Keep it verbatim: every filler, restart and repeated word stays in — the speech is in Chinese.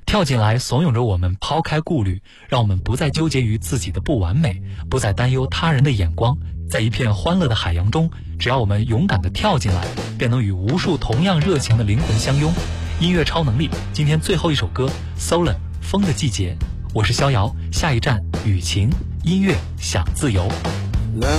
跳进来怂恿着我们抛开顾虑，让我们不再纠结于自己的不完美，不再担忧他人的眼光。在一片欢乐的海洋中，只要我们勇敢地跳进来，便能与无数同样热情的灵魂相拥。音乐超能力，今天最后一首歌 Solen 风的季节。我是逍遥，下一站雨晴，音乐想自由。